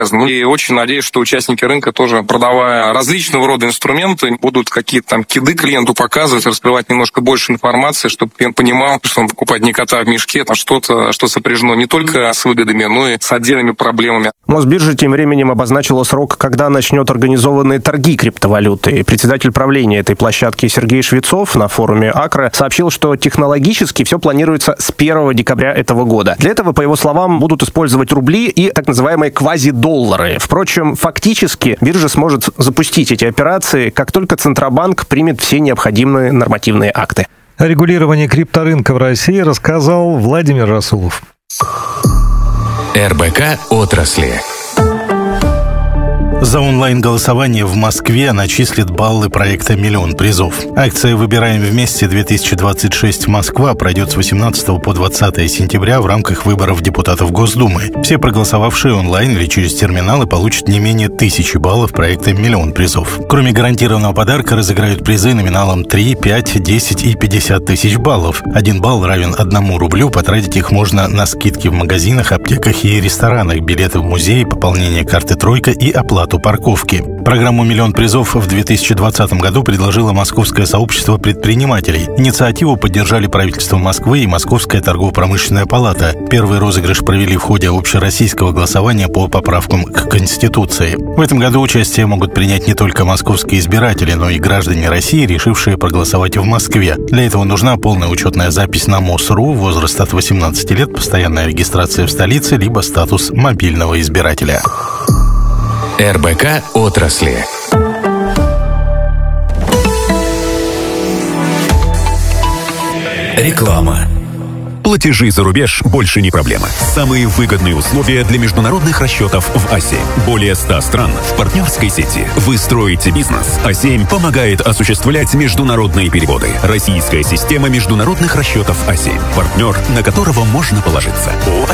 И очень надеюсь, что участники рынка тоже, продавая различного рода инструменты, будут какие-то там киды клиенту показывать, раскрывать немножко больше информации, чтобы клиент понимал, что он покупает не кота в мешке, а что-то, что сопряжено не только с выгодами, но и с отдельными проблемами. Мосбиржа тем временем обозначила срок, когда начнет организованные торги криптовалюты. Председатель правления этой площадки Сергей Швецов на форуме Акро сообщил, что технологически все планируется с 1 декабря этого года. Для этого, по его словам, будут использовать рубли и так называемые квазидоллары. Впрочем, фактически биржа сможет запустить эти операции, как только Центробанк примет все необходимые нормативные акты. О регулировании крипторынка в России рассказал Владимир Расулов. РБК отрасли. За онлайн-голосование в Москве начислят баллы проекта «Миллион призов». Акция «Выбираем вместе-2026 Москва» пройдет с 18 по 20 сентября в рамках выборов депутатов Госдумы. Все проголосовавшие онлайн или через терминалы получат не менее 1000 баллов проекта «Миллион призов». Кроме гарантированного подарка, разыграют призы номиналом 3, 5, 10 и 50 тысяч баллов. 1 балл равен 1 рублю, потратить их можно на скидки в магазинах, аптеках и ресторанах, билеты в музей, пополнение карты «Тройка» и оплату парковки. Программу «Миллион призов» в 2020 году предложило Московское сообщество предпринимателей. Инициативу поддержали правительство Москвы и Московская торгово-промышленная палата. Первый розыгрыш провели в ходе общероссийского голосования по поправкам к Конституции. В этом году участие могут принять не только московские избиратели, но и граждане России, решившие проголосовать в Москве. Для этого нужна полная учетная запись на МОС.ру, возраст от 18 лет, постоянная регистрация в столице, либо статус мобильного избирателя. РБК отрасли. Реклама. Платежи за рубеж больше не проблема. Самые выгодные условия для международных расчетов в А7. Более 100 стран в партнерской сети. Вы строите бизнес. А7 помогает осуществлять международные переводы. Российская система международных расчетов А7. Партнер, на которого можно положиться.